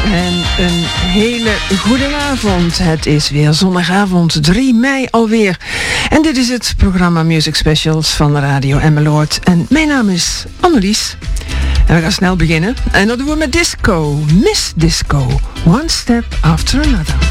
En een hele goede avond. Het is weer zondagavond 3 mei alweer. En dit is het programma Music Specials van Radio Emmeloord. En mijn naam is Annelies. En we gaan snel beginnen. En dat doen we met disco. Miss Disco. One Step After Another.